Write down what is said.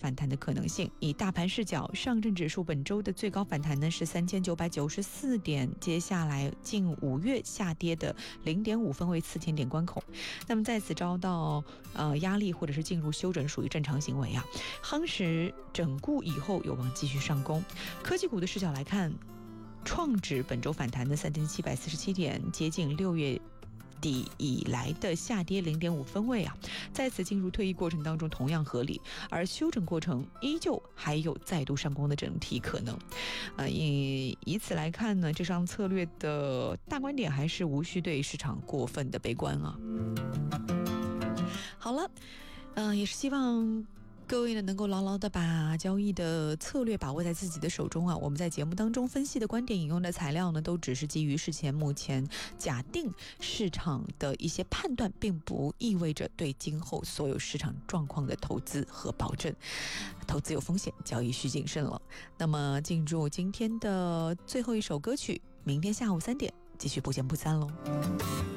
反弹的可能性。以大盘视角，上证指数本周的最高反弹呢是3994点，接下来近5月下跌的0.5分位4000点关口。那么在此遭到压力或者是进入休整，属于正常行为啊。夯实整固以后，有望继续上攻。科技股的视角来看，创指本周反弹的3747点，接近6月底以来的下跌0.5分位啊，在此进入退役过程当中同样合理，而休整过程依旧还有再度上攻的整体可能。以此来看呢，这项策略的大观点还是无需对市场过分的悲观啊。好了，也是希望各位呢能够牢牢的把交易的策略把握在自己的手中啊。我们在节目当中分析的观点、引用的材料呢，都只是基于事前目前假定市场的一些判断，并不意味着对今后所有市场状况的投资和保证。投资有风险，交易需谨慎了。那么进入今天的最后一首歌曲，明天下午3点继续不见不散喽。